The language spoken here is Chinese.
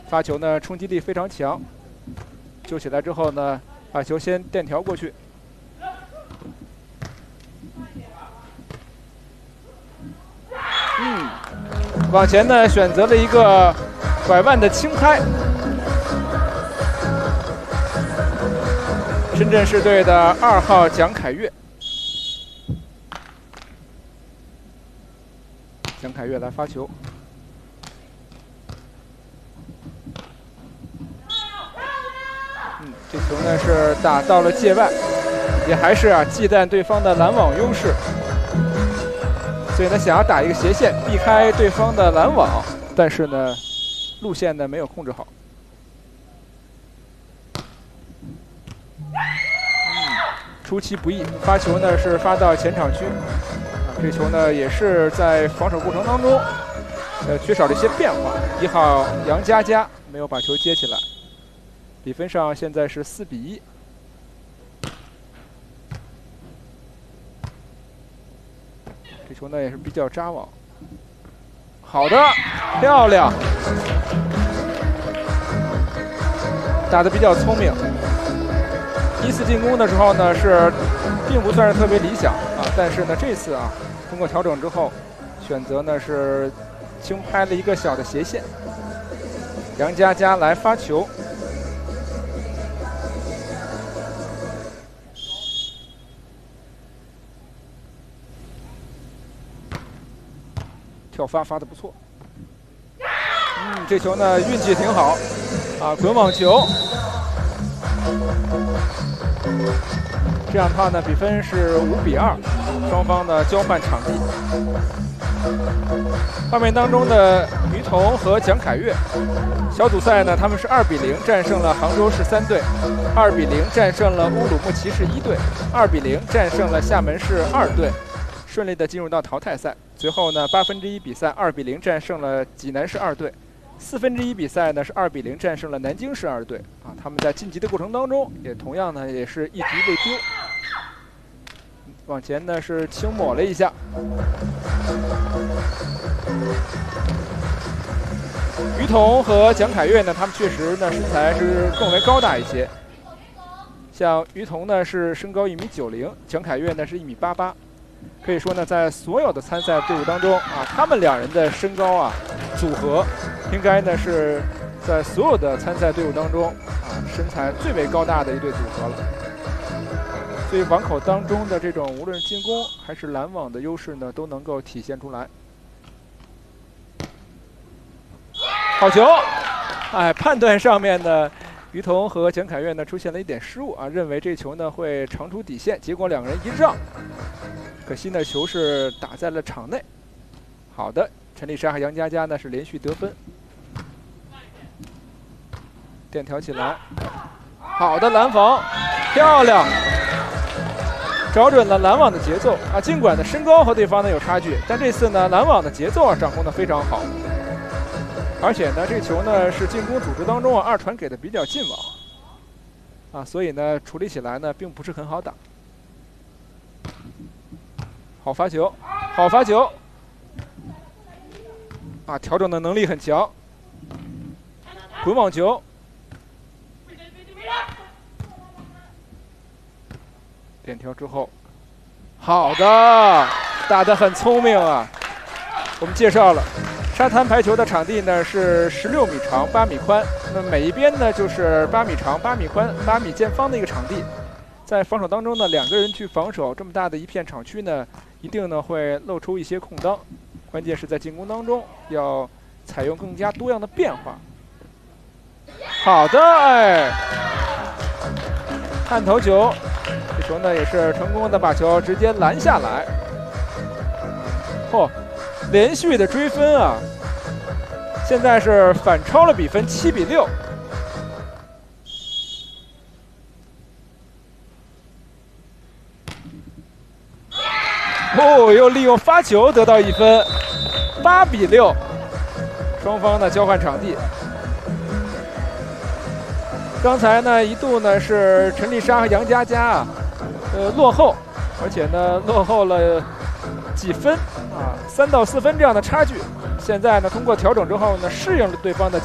发球呢冲击力非常强，救起来之后呢，把球先垫条过去。往前呢选择了一个拐弯的轻拍。深圳市队的2号蒋凯越，蒋凯越来发球。这球呢是打到了界外，也还是忌惮对方的拦网优势，所以呢想要打一个斜线避开对方的拦网，但是呢路线呢没有控制好。出其不意，发球呢是发到前场区，这球呢也是在防守过程当中，缺少了一些变化。1号杨佳佳没有把球接起来，比分上现在是4比1。这球呢也是比较扎网，好的，漂亮，打得比较聪明。1次进攻的时候呢是并不算是特别理想但是呢这次通过调整之后，选择呢是轻拍了一个小的斜线。杨佳佳来发球，跳发发得不错。这球呢运气挺好滚网球。这样的话呢，比分是5比2，双方呢交换场地。画面当中的于彤和蒋凯越，小组赛呢他们是2比0战胜了杭州市3队，2比0战胜了乌鲁木齐市1队，2比0战胜了厦门市2队，顺利的进入到淘汰赛。随后呢1/8比赛2比0战胜了济南市2队。1/4比赛呢是2比0战胜了南京市2队他们在晋级的过程当中也同样呢也是一局未丢。往前呢是轻抹了一下。于彤和蒋凯越呢，他们确实呢身材是更为高大一些。像于彤呢是身高1.90米，蒋凯越呢是1.88米。可以说呢，在所有的参赛队伍当中他们2人的身高组合，应该呢是在所有的参赛队伍当中身材最为高大的一对组合了。所以网口当中的这种无论进攻还是拦网的优势呢，都能够体现出来。好球！判断上面呢，于彤和蒋凯越呢出现了一点失误认为这球呢会长出底线，结果2个人一让。可惜呢，球是打在了场内。好的，陈丽莎和杨佳佳呢是连续得分，垫条起来，好的拦防，漂亮，找准了拦网的节奏尽管呢身高和对方呢有差距，但这次呢拦网的节奏掌控的非常好，而且呢这球呢是进攻组织当中2传给的比较近网所以呢处理起来呢并不是很好打。好发球，好发球！调整的能力很强。滚网球，点条之后，好的，打得很聪明我们介绍了，沙滩排球的场地呢是16米长、8米宽，那每一边呢就是8米长、8米宽、8米见方的一个场地。在防守当中呢，2个人去防守这么大的一片场区呢，一定呢会露出一些空当，关键是在进攻当中要采用更加多样的变化。好的，探头球，这球呢也是成功的把球直接拦下来。连续的追分现在是反超了比分7比6。又利用发球得到1分，8比6，双方呢交换场地。刚才呢一度呢是陈丽莎和杨佳佳落后，而且呢落后了几分3到4分这样的差距。现在呢通过调整之后呢，适应了对方的